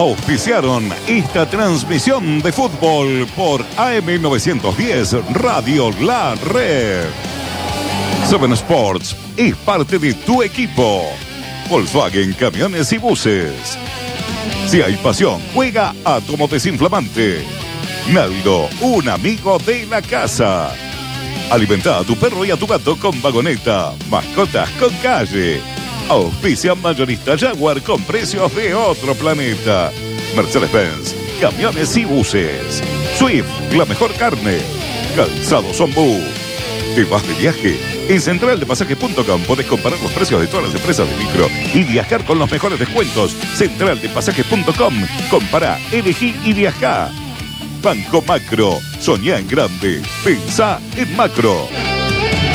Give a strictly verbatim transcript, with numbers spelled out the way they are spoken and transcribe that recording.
auspiciaron esta transmisión de fútbol por A M novecientos diez Radio La Red. Seven Sports es parte de tu equipo. Volkswagen Camiones y Buses. Si hay pasión, juega Átomo Desinflamante. Naldo, un amigo de la casa. Alimenta a tu perro y a tu gato con vagoneta. Mascotas con calle. Auspicia mayorista Jaguar con precios de otro planeta. Mercedes-Benz, Camiones y Buses. Swift, la mejor carne. Calzado Ombú. ¿Te vas de viaje? En central de pasajes punto com podés comparar los precios de todas las empresas de micro y viajar con los mejores descuentos. central de pasajes punto com. Compará, elegí y viajá. Banco Macro. Soñá en grande. Pensá en macro.